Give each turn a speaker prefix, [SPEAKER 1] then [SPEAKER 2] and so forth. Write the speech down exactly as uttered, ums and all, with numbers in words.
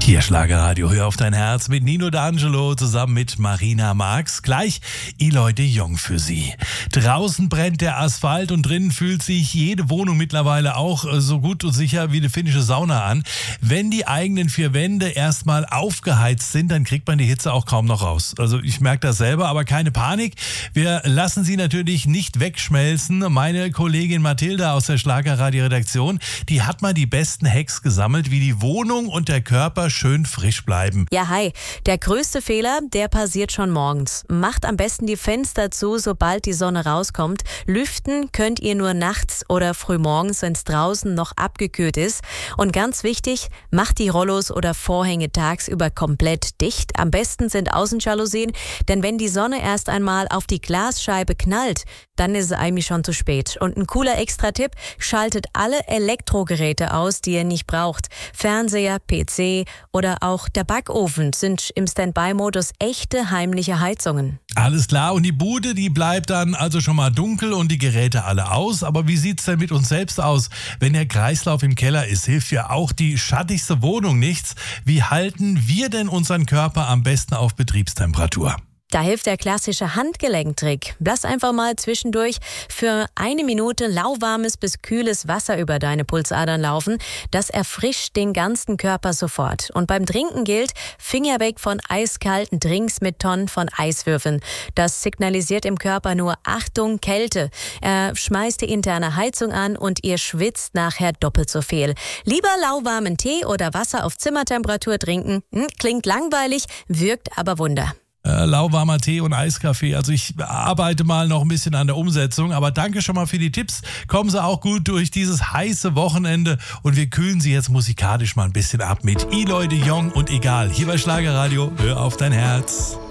[SPEAKER 1] Hier Schlagerradio, hör auf dein Herz mit Nino D'Angelo zusammen mit Marina Marx. Gleich Eloy de Jong für Sie. Draußen brennt der Asphalt und drinnen fühlt sich jede Wohnung mittlerweile auch so gut und sicher wie eine finnische Sauna an. Wenn die eigenen vier Wände erstmal aufgeheizt sind, dann kriegt man die Hitze auch kaum noch raus. Also ich merke das selber, aber keine Panik. Wir lassen Sie natürlich nicht wegschmelzen. Meine Kollegin Mathilda aus der Schlagerradio-Redaktion, die hat mal die besten Hacks gesammelt, wie die Wohnung und der Körper schön frisch bleiben.
[SPEAKER 2] Ja, hi. Der größte Fehler, der passiert schon morgens. Macht am besten die Fenster zu, sobald die Sonne rauskommt. Lüften könnt ihr nur nachts oder frühmorgens, wenn es draußen noch abgekühlt ist. Und ganz wichtig, macht die Rollos oder Vorhänge tagsüber komplett dicht. Am besten sind Außenjalousien, denn wenn die Sonne erst einmal auf die Glasscheibe knallt, dann ist es eigentlich schon zu spät. Und ein cooler Extra-Tipp, schaltet alle Elektrogeräte aus, die ihr nicht braucht. Fernseher, P C oder auch der Backofen sind im Standby-Modus echte heimliche Heizungen.
[SPEAKER 1] Alles klar, und die Bude, die bleibt dann also schon mal dunkel und die Geräte alle aus. Aber wie sieht's denn mit uns selbst aus? Wenn der Kreislauf im Keller ist, hilft ja auch die schattigste Wohnung nichts. Wie halten wir denn unseren Körper am besten auf Betriebstemperatur?
[SPEAKER 2] Da hilft der klassische Handgelenktrick. Lass einfach mal zwischendurch für eine Minute lauwarmes bis kühles Wasser über deine Pulsadern laufen. Das erfrischt den ganzen Körper sofort. Und beim Trinken gilt, Finger weg von eiskalten Drinks mit Tonnen von Eiswürfeln. Das signalisiert im Körper nur Achtung, Kälte. Er schmeißt die interne Heizung an und ihr schwitzt nachher doppelt so viel. Lieber lauwarmen Tee oder Wasser auf Zimmertemperatur trinken. Hm, klingt langweilig, wirkt aber Wunder.
[SPEAKER 1] Äh, lauwarmer Tee und Eiskaffee. Also ich arbeite mal noch ein bisschen an der Umsetzung, aber danke schon mal für die Tipps. Kommen Sie auch gut durch dieses heiße Wochenende und wir kühlen Sie jetzt musikalisch mal ein bisschen ab mit Eloy de Jong und Egal. Hier bei Schlagerradio, hör auf dein Herz.